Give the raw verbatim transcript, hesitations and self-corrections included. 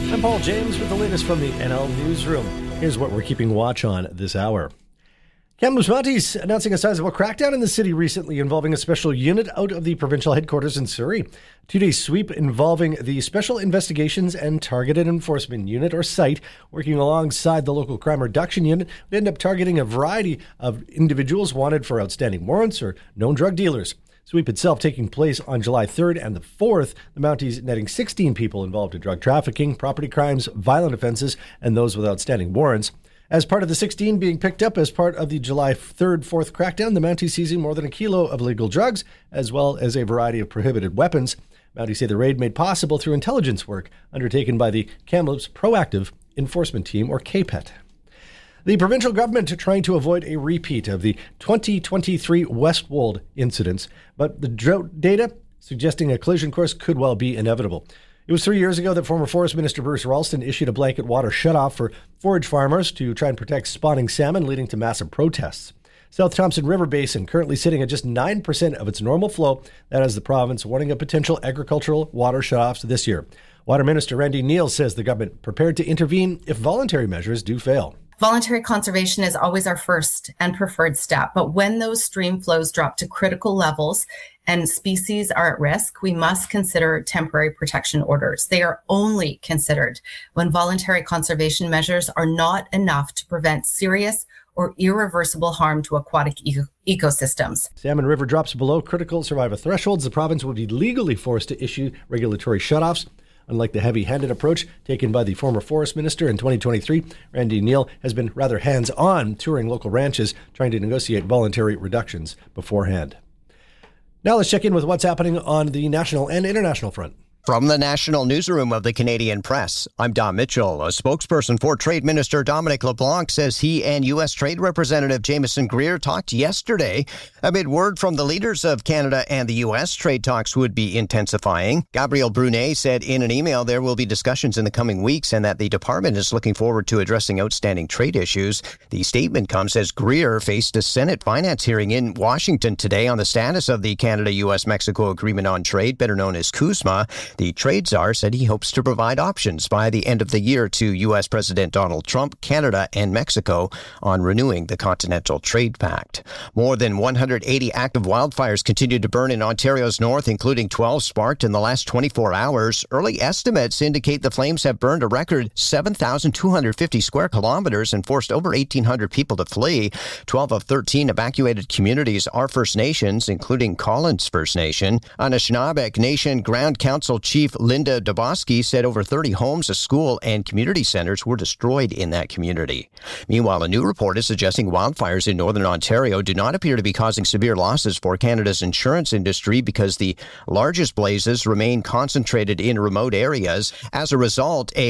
I'm Paul James with the latest from the N L Newsroom. Here's what we're keeping watch on this hour. Kamloops Mounties announcing a sizable crackdown in the city recently involving a special unit out of the provincial headquarters in Surrey. Two-day sweep involving the Special Investigations and Targeted Enforcement Unit, or SITE, working alongside the local crime reduction unit, would end up targeting a variety of individuals wanted for outstanding warrants or known drug dealers. Sweep itself taking place on July third and the fourth, the Mounties netting sixteen people involved in drug trafficking, property crimes, violent offenses, and those with outstanding warrants. As part of the sixteen being picked up as part of the July third fourth crackdown, the Mounties seizing more than a kilo of illegal drugs, as well as a variety of prohibited weapons. Mounties say the raid made possible through intelligence work undertaken by the Kamloops Proactive Enforcement Team, or K P E T. The provincial government trying to avoid a repeat of the twenty twenty-three Westwold incidents, but the drought data suggesting a collision course could well be inevitable. It was three years ago that former Forest Minister Bruce Ralston issued a blanket water shutoff for forage farmers to try and protect spawning salmon, leading to massive protests. South Thompson River Basin currently sitting at just nine percent of its normal flow. That has the province warning of potential agricultural water shutoffs this year. Water Minister Randy Neal says the government prepared to intervene if voluntary measures do fail. Voluntary conservation is always our first and preferred step, but when those stream flows drop to critical levels and species are at risk, we must consider temporary protection orders. They are only considered when voluntary conservation measures are not enough to prevent serious or irreversible harm to aquatic eco- ecosystems. Salmon River drops below critical survival thresholds. The province will be legally forced to issue regulatory shutoffs. Unlike the heavy-handed approach taken by the former forest minister in twenty twenty-three, Randy Neal has been rather hands-on, touring local ranches, trying to negotiate voluntary reductions beforehand. Now let's check in with what's happening on the national and international front. From the National Newsroom of the Canadian Press, I'm Don Mitchell. A spokesperson for Trade Minister Dominic LeBlanc says he and U S. Trade Representative Jameson Greer talked yesterday amid word from the leaders of Canada and the U S. Trade talks would be intensifying. Gabrielle Brunet said in an email there will be discussions in the coming weeks and that the department is looking forward to addressing outstanding trade issues. The statement comes as Greer faced a Senate finance hearing in Washington today on the status of the Canada-U S. Mexico Agreement on Trade, better known as CUSMA. The trade czar said he hopes to provide options by the end of the year to U S. President Donald Trump, Canada, and Mexico on renewing the Continental Trade Pact. More than one hundred eighty active wildfires continue to burn in Ontario's north, including twelve sparked in the last twenty-four hours. Early estimates indicate the flames have burned a record seven thousand two hundred fifty square kilometers and forced over eighteen hundred people to flee. twelve of thirteen evacuated communities are First Nations, including Collins First Nation. Anishinaabeg Nation Grand Council Chief Linda Dobosky said over thirty homes, a school, and community centers were destroyed in that community. Meanwhile, a new report is suggesting wildfires in northern Ontario do not appear to be causing severe losses for Canada's insurance industry because the largest blazes remain concentrated in remote areas. As a result, a